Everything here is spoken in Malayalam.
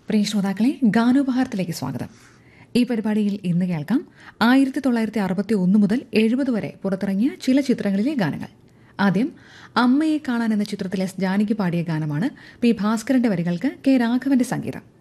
പ്രിയ ശ്രോതാക്കളെ, ഗാനോപഹാരത്തിലേക്ക് സ്വാഗതം. ഈ പരിപാടിയിൽ ഇന്ന് കേൾക്കാം 1961 മുതൽ 70 വരെ പുറത്തിറങ്ങിയ ചില ചിത്രങ്ങളിലെ ഗാനങ്ങൾ. ആദ്യം അമ്മയെ കാണാൻ എന്ന ചിത്രത്തിലെ ജാനകി പാടിയ ഗാനമാണ്. പി ഭാസ്കരന്റെ വരികൾക്ക് കെ രാഘവന്റെ സംഗീതം.